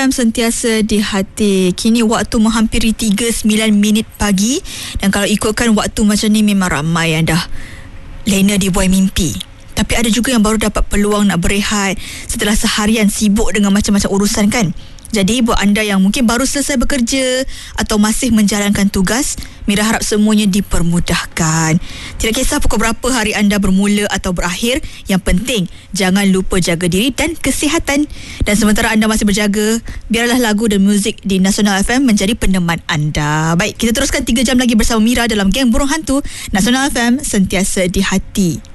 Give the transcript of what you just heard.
Sentiasa di hati. Kini waktu menghampiri 3.09 minit pagi. Dan kalau ikutkan waktu macam ni, memang ramai yang dah lena di buai mimpi. Tapi ada juga yang baru dapat peluang nak berehat setelah seharian sibuk dengan macam-macam urusan kan. Jadi buat anda yang mungkin baru selesai bekerja atau masih menjalankan tugas, Mira harap semuanya dipermudahkan. Tidak kisah pukul berapa hari anda bermula atau berakhir, yang penting jangan lupa jaga diri dan kesihatan. Dan sementara anda masih berjaga, biarlah lagu dan muzik di Nasional FM menjadi peneman anda. Baik, kita teruskan 3 jam lagi bersama Mira dalam Geng Burung Hantu. Nasional FM, sentiasa di hati.